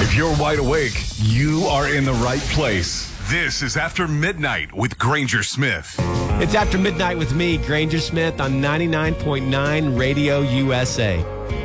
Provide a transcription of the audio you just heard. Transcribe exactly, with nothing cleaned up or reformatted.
If you're wide awake, you are in the right place. This is After Midnight with Granger Smith. It's After Midnight with me, Granger Smith, on ninety-nine point nine Radio U S A.